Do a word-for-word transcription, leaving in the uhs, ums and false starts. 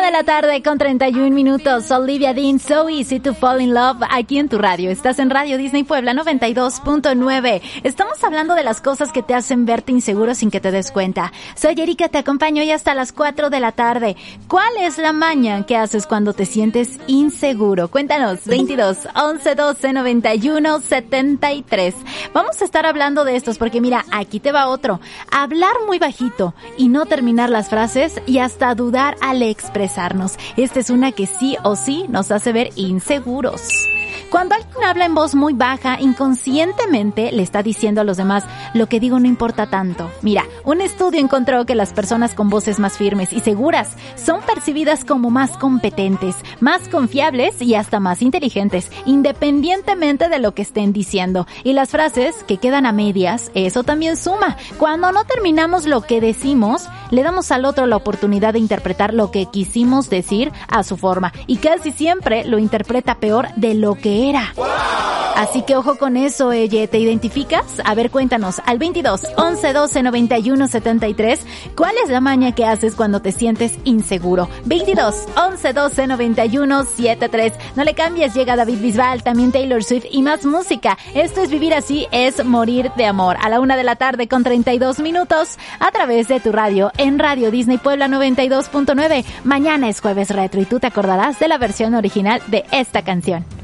de la tarde con treinta y un minutos. Olivia Dean, So Easy to Fall in Love, aquí en tu radio. Estás en Radio Disney Puebla noventa y dos punto nueve. Estamos hablando de las cosas que te hacen verte inseguro sin que te des cuenta. Soy Erika, te acompaño hoy hasta las cuatro de la tarde. ¿Cuál es la maña que haces cuando te sientes inseguro? Cuéntanos, veintidós, once, doce, noventa y uno, setenta y tres. Vamos a estar hablando de estos porque mira, aquí te va otro. Hablar muy bajito y no terminar las frases y hasta dudar al expresarnos. Esta es una que sí o sí nos hace ver inseguros. Cuando alguien habla en voz muy baja, inconscientemente le está diciendo a los demás, lo que digo no importa tanto. Mira, un estudio encontró que las personas con voces más firmes y seguras son percibidas como más competentes, más confiables y hasta más inteligentes, independientemente de lo que estén diciendo. Y las frases que quedan a medias, eso también suma. Cuando no terminamos lo que decimos, le damos al otro la oportunidad de interpretar lo que quisimos decir a su forma. Y casi siempre lo interpreta peor de lo que era. Así que ojo con eso, Eye. ¿Te identificas? A ver, cuéntanos al veintidós, once, doce, noventa y uno, setenta y tres. ¿Cuál es la maña que haces cuando te sientes inseguro? veintidós, once, doce, noventa y uno, setenta y tres. No le cambies, llega David Bisbal, también Taylor Swift y más música. Esto es Vivir Así, es Morir de Amor. A la una de la tarde con treinta y dos minutos a través de tu radio en Radio Disney Puebla noventa y dos punto nueve. Mañana es jueves retro y tú te acordarás de la versión original de esta canción.